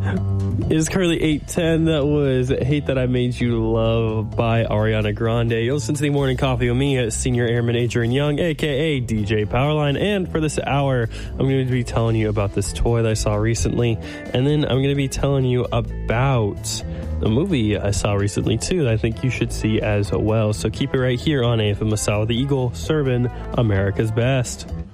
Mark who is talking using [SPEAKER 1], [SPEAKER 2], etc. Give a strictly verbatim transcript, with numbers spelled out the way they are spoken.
[SPEAKER 1] It's currently eight ten. That was Hate That I Made You Love by Ariana Grande. You listen to the Morning Coffee with me, Senior Airman Adrian Young, a k a. D J Powerline. And for this hour, I'm going to be telling you about this toy that I saw recently. And then I'm going to be telling you about a movie I saw recently, too, that I think you should see as well. So keep it right here on A F M Masala the Eagle, serving America's best.